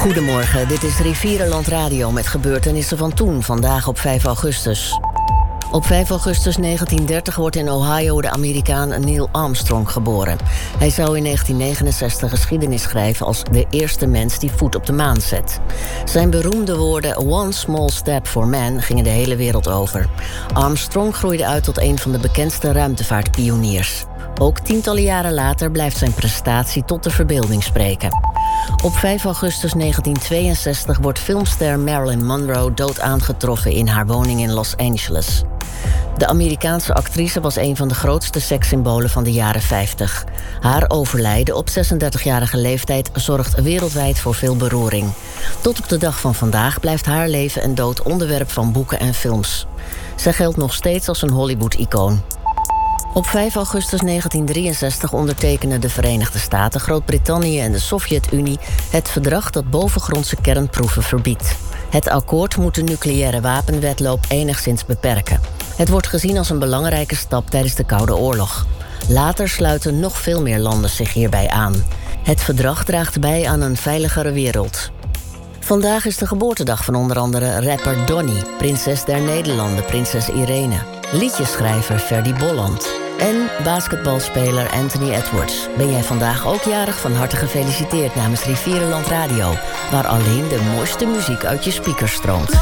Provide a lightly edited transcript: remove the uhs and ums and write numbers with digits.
Goedemorgen, dit is Rivierenland Radio met gebeurtenissen van toen, vandaag op 5 augustus. Op 5 augustus 1930 wordt in Ohio de Amerikaan Neil Armstrong geboren. Hij zou in 1969 geschiedenis schrijven als de eerste mens die voet op de maan zet. Zijn beroemde woorden "One small step for man" gingen de hele wereld over. Armstrong groeide uit tot een van de bekendste ruimtevaartpioniers. Ook tientallen jaren later blijft zijn prestatie tot de verbeelding spreken. Op 5 augustus 1962 wordt filmster Marilyn Monroe dood aangetroffen in haar woning in Los Angeles. De Amerikaanse actrice was een van de grootste sekssymbolen van de jaren 50. Haar overlijden op 36-jarige leeftijd zorgt wereldwijd voor veel beroering. Tot op de dag van vandaag blijft haar leven en dood onderwerp van boeken en films. Zij geldt nog steeds als een Hollywood-icoon. Op 5 augustus 1963 ondertekenden de Verenigde Staten, Groot-Brittannië en de Sovjet-Unie het verdrag dat bovengrondse kernproeven verbiedt. Het akkoord moet de nucleaire wapenwedloop enigszins beperken. Het wordt gezien als een belangrijke stap tijdens de Koude Oorlog. Later sluiten nog veel meer landen zich hierbij aan. Het verdrag draagt bij aan een veiligere wereld. Vandaag is de geboortedag van onder andere rapper Donny, prinses der Nederlanden, prinses Irene, liedjeschrijver Ferdy Bolland en basketbalspeler Anthony Edwards. Ben jij vandaag ook jarig? Van harte gefeliciteerd namens Rivierenland Radio, waar alleen de mooiste muziek uit je speakers stroomt.